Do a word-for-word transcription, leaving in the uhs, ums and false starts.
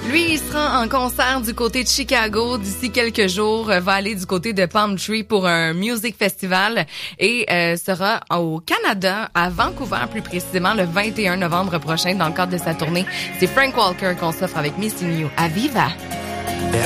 Lui, il sera en concert du côté de Chicago d'ici quelques jours, va aller du côté de Palm Tree pour un music festival et euh, sera au Canada, à Vancouver plus précisément, le vingt et un novembre prochain dans le cadre de sa tournée. C'est Frank Walker qu'on s'offre avec Missing You à Viva.